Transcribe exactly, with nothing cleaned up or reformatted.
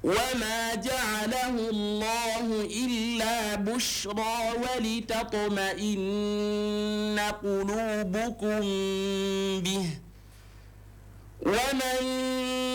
وما جعله الله إلا بشرى ولتطمئن قلوبكم به وما